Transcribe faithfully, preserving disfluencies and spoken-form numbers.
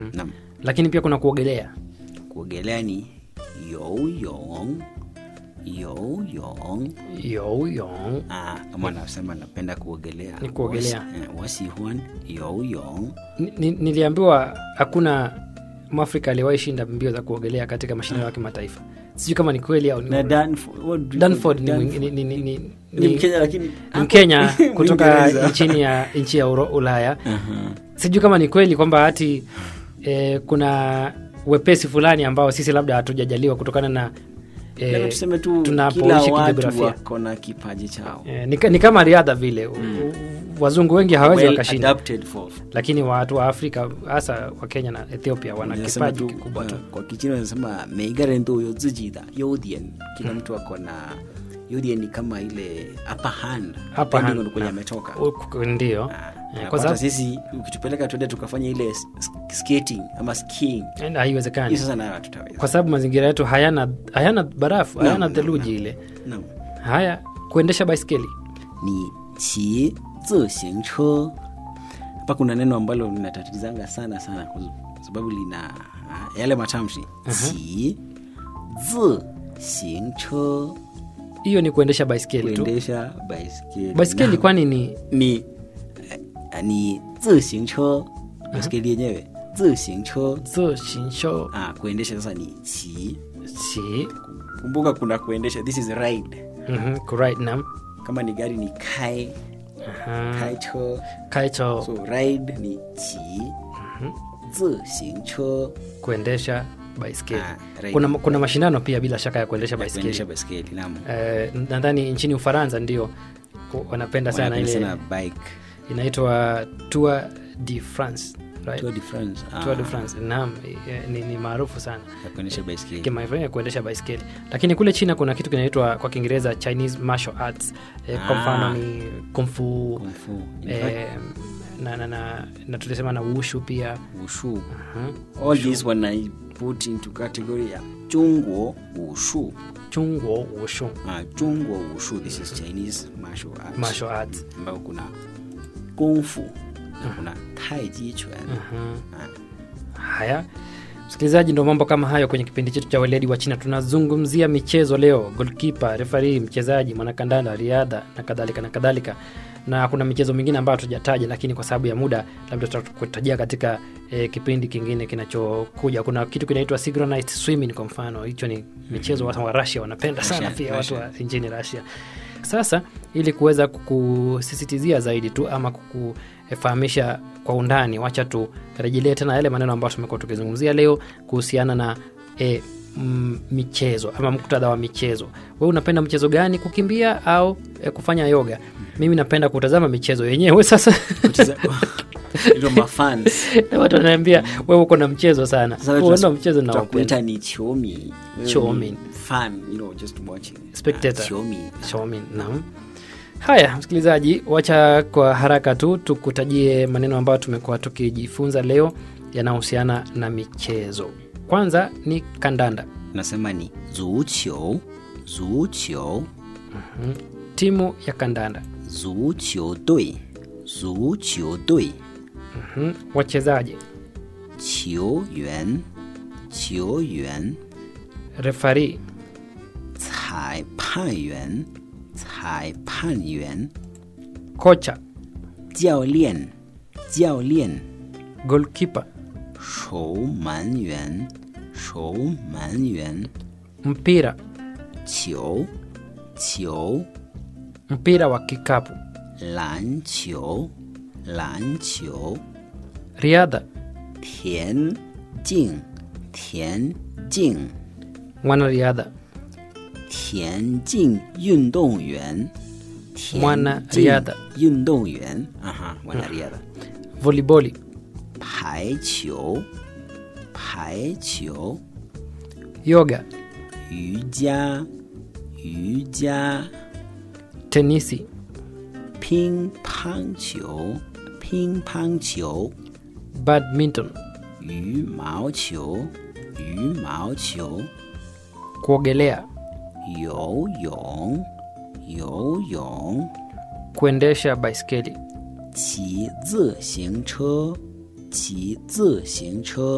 Naam. Lakini pia kuna kuogelea. Kuogelea ni youyong. Youyong. Youyong. Ah, kama nasema napenda kuogelea. Ni kuogelea. Wasihuan youyong. Niliambiwa hakuna Mwafrika aliyewahi shinda mbio za kuogelea katika mashindano ya kimataifa. Sijui kama ni kweli au ni. Na Danford, Danford ni ni ni ni ni Mkenya, lakini Mkenya kutoka nchini ya nchi ya Ulaya. Uh-huh. Sijui kama ni kweli kwamba ati eh, kuna wepesi fulani ambao sisi labda hatujajaliwa kutokana na eh, tuseme tu tunapoishi kijiografia. Wako na kipaji chao. Eh, ni, ni kama riadha vile. Mm. Wazungu wengi hawezi well wakashinda. For... Lakini watu wa Afrika hasa wa Kenya na Ethiopia wana kipaji kikubwa tu. Kwa Kichina wanasema meigarendo yo zijida yodien. Kila mtu ako na yodien ni kama ile upper hand. Upper hand ndio kwenye ametoka. Ndio. Kwa sababu sisi ukitupeleka twende tukafanya ile skating ama skiing, haiwezekani. Sasa na tutaweza. Kwa sababu mazingira yetu hayana hayana barafu, no, hayana theluji no, ile. No. Haya, kuendesha baiskeli ni qi zi xing che. Hapa kuna neno ambalo linatatizanga sana sana kwa sababu lina yale matamshi. Qi zi xing che. Hiyo ni kuendesha baiskeli tu. Kuendesha baiskeli. Baiskeli kwani ni ni ni zi xing che. Baiskeli yenyewe zi xing che. Zi xing che. Ah, kuendesha sasa ni qi. Qi. Kumbuka kuna kuendesha, this is ride. Mhm, kuride nam. Kama ni gari ni kai. Aha. Kai che. Kai che. So ride ni qi. Mhm. Zi xing che. Kuendesha baiskeli. Ah, kuna kuna mashindano pia bila shaka ya kuendesha baiskeli. Kuendesha baiskeli, naam. Eh, nadhani nchini Ufaransa ndio wanapenda sana ile sana bike. Inaitwa Tour de France, right? Tour de France. Ah. Tour de France. Naam, ni, ni maarufu sana kuendesha baiskeli. Kama hivyo kuendesha baiskeli. Lakini kule China kuna kitu kinaitwa kwa Kiingereza Chinese martial arts. Eh, ah. Kwa mfano ni kung fu. Kung fu. Eh, na na na, na tulisema na wushu pia. Wushu. Uh-huh. All these when I put into category ya Zhongguo Wushu. Zhongguo Wushu. Ah, Zhongguo Wushu, this is Chinese martial arts. Martial arts. Ambao kuna kung fu. Kuna tai chi chuan. Uh-huh. Haya. Msikilizaji, ndio mambo kama hayo kwenye kipindi chetu cha Weledi wa China. Tunazungumzia michezo leo, goalkeeper, referee, mchezaji, mwanakandanda, riadha na kadhalika na kadhalika. Na kuna michezo mingine ambayo hatujataja, lakini kwa sababu ya muda labda tutakutajia katika e, kipindi kingine kinachokuja. Kuna kitu kinaitwa synchronized swimming kwa mfano. Hicho ni michezo mm-hmm. wa Russia wanapenda sana Russia, pia Russia. Watu wa nchini Russia. Sasa ili kuweza kukusisitizia zaidi tu ama kukufahamisha kwa undani, wacha tu rejelea tena yale maneno ambayo tumekuwa tukizungumzia leo kuhusiana na e, m, michezo ama muktadha wa michezo. Wewe unapenda mchezo gani, kukimbia au e, kufanya yoga? Mimi napenda kutazama michezo yenyewe sasa. Ndio mafans. Watu wananiambia wewe uko na mchezo sana. Wewe ndio mchezo na kuita ni chomi. Chomi. Fan, you know, just watching. Spectator. Uh, chomi. Chomi, naam. Haya, msikilizaji, wacha kwa haraka tu tukutajie maneno ambayo tumekuwa tukijifunza leo yanahusiana na michezo. Kwanza ni kandanda. Nasema ni zuqiu, zuqiu. Mhm. Timu ya kandanda. Zuqiu dui, zuqiu dui. Mhm. Wachezaji. Qiu yuan, qiu yuan. Referee. Cai pan yuan, cai pan yuan. Kocha. Jiao lian, jiao lian. Goalkeeper. Shou man yuan, shou man yuan. Mpira. Qiu, qiu. Mpira wa kikapu. Lan qiu, lan qiu. Riadha. Tian jing, tian jing. Mwanariadha. Tianjin yundongyuan. Mwanariadha. Yundongyuan. Aha, mwanariadha. Volleyball. Paiqiu, paiqiu. Yoga. Yujia, yujia. Tenisi. Ping pong qiu, ping pong qiu. Badminton. Yu mao qiu, yu mao qiu. Kuogelea. Yo yong, yo yong. Kuendesha baiskeli. Qi zi xing che, qi zi xing che.